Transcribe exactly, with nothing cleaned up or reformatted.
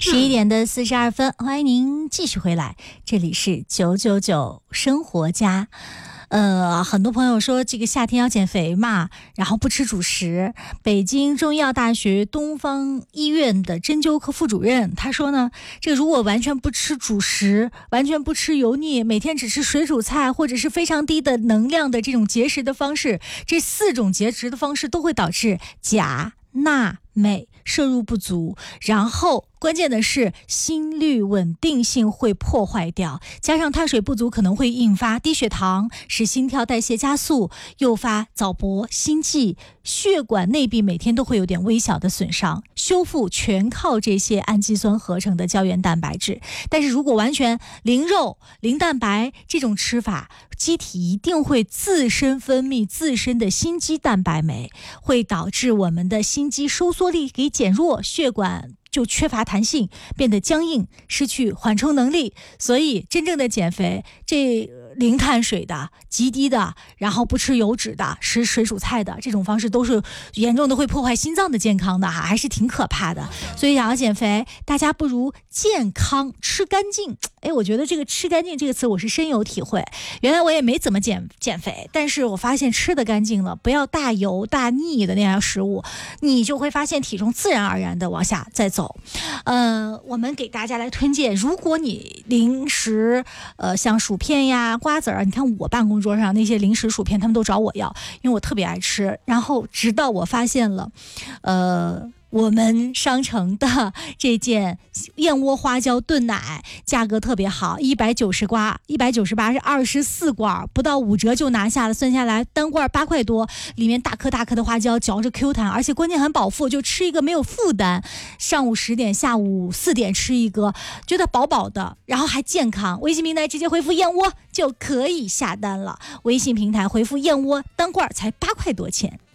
十一点的四十二分，欢迎您继续回来，这里是九九九生活家。呃，很多朋友说这个夏天要减肥嘛，然后不吃主食。北京中医药大学东方医院的针灸科副主任他说呢，这个如果完全不吃主食，完全不吃油腻，每天只吃水煮菜或者是非常低的能量的这种节食的方式，这四种节食的方式都会导致钾、钠、镁摄入不足，然后关键的是心率稳定性会破坏掉，加上碳水不足可能会引发低血糖，使心跳代谢加速，诱发早搏、心悸，血管内壁每天都会有点微小的损伤，修复全靠这些氨基酸合成的胶原蛋白质。但是如果完全零肉零蛋白这种吃法，机体一定会自身分泌自身的心肌蛋白酶，会导致我们的心肌收缩力给减弱，血管就缺乏弹性，变得僵硬，失去缓冲能力。所以真正的减肥，这零碳水的、极低的，然后不吃油脂的、吃水煮菜的这种方式，都是严重的会破坏心脏的健康的哈，还是挺可怕的。所以想要减肥，大家不如健康吃干净。哎，我觉得这个吃干净这个词我是深有体会。原来我也没怎么减减肥，但是我发现吃得干净了，不要大油大腻的那样食物，你就会发现体重自然而然的往下再走。呃，我们给大家来推荐，如果你零食，呃，像薯片呀、瓜子儿，你看我办公桌上那些零食薯片，他们都找我要，因为我特别爱吃。然后直到我发现了，呃。我们商城的这件燕窝花椒炖奶价格特别好，一百九十瓜，一百九十八是二十四罐，不到五折就拿下了，算下来单罐八块多，里面大颗大颗的花椒，嚼着 Q 弹，而且关键很饱腹，就吃一个没有负担。上午十点，下午四点吃一个，觉得饱饱的，然后还健康。微信平台直接回复燕窝就可以下单了，微信平台回复燕窝，单罐才八块多钱。